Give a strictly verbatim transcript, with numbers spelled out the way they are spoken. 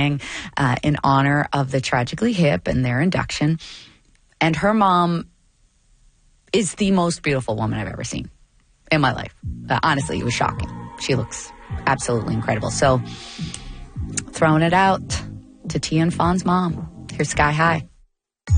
thing uh, in honor of the Tragically Hip and their induction. And her mom is the most beautiful woman I've ever seen in my life. Uh, honestly, it was shocking. She looks absolutely incredible. So, throwing it out to Tia and Fawn's mom. Here's Sky High.